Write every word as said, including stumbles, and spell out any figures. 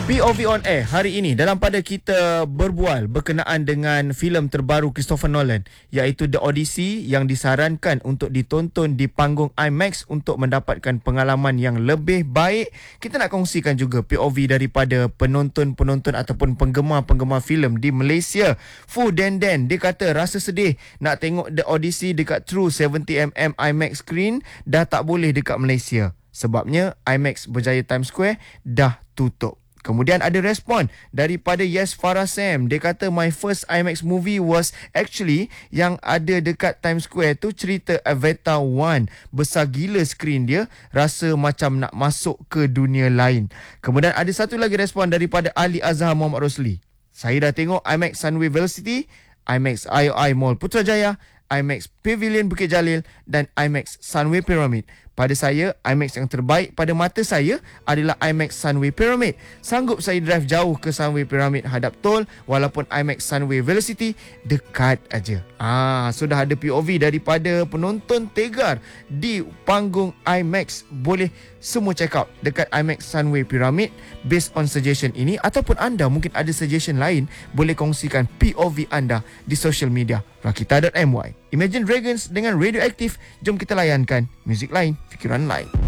P O V on Air hari ini dalam pada kita berbual berkenaan dengan filem terbaru Christopher Nolan iaitu The Odyssey yang disarankan untuk ditonton di panggung IMAX untuk mendapatkan pengalaman yang lebih baik. Kita nak kongsikan juga P O V daripada penonton-penonton ataupun penggemar-penggemar filem di Malaysia. Fu Den Den, dia kata rasa sedih nak tengok The Odyssey dekat True tujuh puluh millimeter IMAX screen dah tak boleh dekat Malaysia. Sebabnya IMAX Berjaya Times Square dah tutup. Kemudian ada respon daripada Yes Farah Sam. Dia kata my first IMAX movie was actually yang ada dekat Times Square tu cerita Avatar one. Besar gila skrin dia, rasa macam nak masuk ke dunia lain. Kemudian ada satu lagi respon daripada Ali Azhar Muhammad Rosli. Saya dah tengok IMAX Sunway Velocity, IMAX I O I Mall Putrajaya, IMAX Pavilion Bukit Jalil dan IMAX Sunway Pyramid. Pada saya, IMAX yang terbaik pada mata saya adalah IMAX Sunway Pyramid. Sanggup saya drive jauh ke Sunway Pyramid hadap tol walaupun IMAX Sunway Velocity dekat aja. Ah, sudah ada P O V daripada penonton tegar di panggung IMAX. Boleh semua check out dekat IMAX Sunway Pyramid based on suggestion ini, ataupun anda mungkin ada suggestion lain, boleh kongsikan P O V anda di social media rakita dot my. Imagine Dragons dengan Radioactive. Jom kita layankan muzik lain, fikiran lain.